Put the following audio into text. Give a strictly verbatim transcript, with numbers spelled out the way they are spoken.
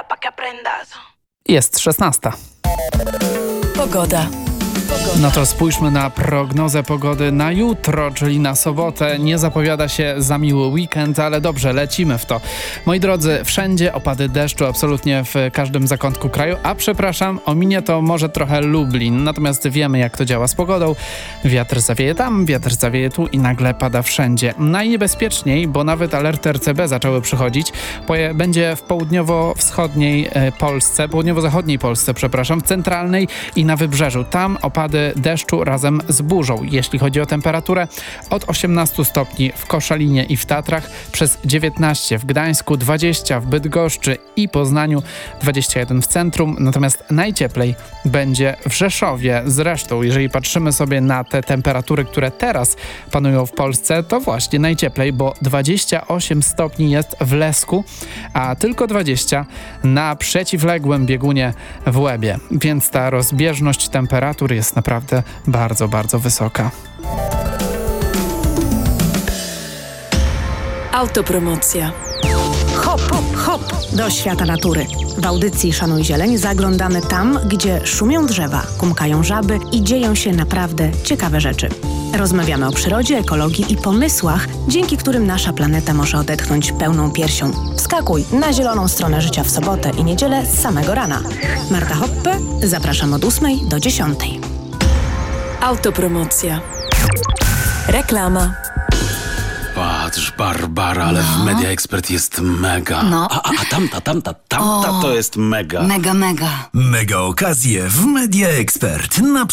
para que aprendas. Jest szesnasta. Pogoda. No to spójrzmy na prognozę pogody na jutro, czyli na sobotę. Nie zapowiada się za miły weekend, ale dobrze, lecimy w to. Moi drodzy, wszędzie opady deszczu, absolutnie w każdym zakątku kraju, a przepraszam, ominie to może trochę Lublin, natomiast wiemy, jak to działa z pogodą. Wiatr zawieje tam, wiatr zawieje tu i nagle pada wszędzie. Najniebezpieczniej, bo nawet alerty R C B zaczęły przychodzić, poje- będzie w południowo-wschodniej e, Polsce, południowo-zachodniej Polsce, przepraszam, w centralnej i na wybrzeżu. Tam opady deszczu razem z burzą. Jeśli chodzi o temperaturę, od osiemnastu stopni w Koszalinie i w Tatrach, przez dziewiętnaście w Gdańsku, dwadzieścia w Bydgoszczy i Poznaniu, dwadzieścia jeden w centrum, natomiast najcieplej będzie w Rzeszowie. Zresztą, jeżeli patrzymy sobie na te temperatury, które teraz panują w Polsce, to właśnie najcieplej, bo dwadzieścia osiem stopni jest w Lesku, a tylko dwadzieścia na przeciwległym biegunie w Łebie, więc ta rozbieżność temperatur jest naprawdę bardzo, bardzo wysoka. Autopromocja. Hop, hop do świata natury. W audycji Szanuj Zieleń zaglądamy tam, gdzie szumią drzewa, kumkają żaby i dzieją się naprawdę ciekawe rzeczy. Rozmawiamy o przyrodzie, ekologii i pomysłach, dzięki którym nasza planeta może odetchnąć pełną piersią. Wskakuj na zieloną stronę życia w sobotę i niedzielę z samego rana. Marta Hoppe, zapraszam od ósmej do dziesiątej. Autopromocja. Reklama. Patrz, Barbara, ale no. w Media Expert jest mega. No. A, a, a tamta, tamta, tamta o, to jest mega. Mega, mega. Mega okazje w Media Expert. Na